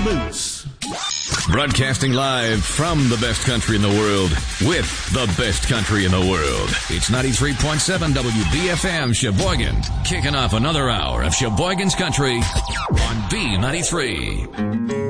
Moose. Broadcasting live from the best country in the world with the best country in the world. It's 93.7 WBFM Sheboygan. Kicking off another hour of Sheboygan's Country on B93.